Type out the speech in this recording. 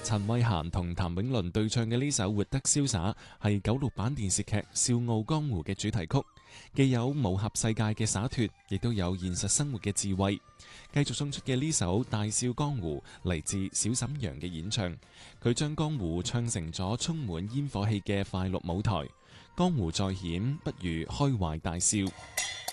陳慧嫻同譚詠麟對唱嘅呢首《活得瀟灑》係96版電視劇《笑傲江湖》嘅主題曲，既有武俠世界嘅灑脫，亦都有現實生活嘅智慧。繼續送出嘅呢首《大笑江湖》嚟自小沈陽嘅演唱，佢將江湖唱成咗充滿煙火氣嘅快樂舞台。江湖再險，不如開懷大笑。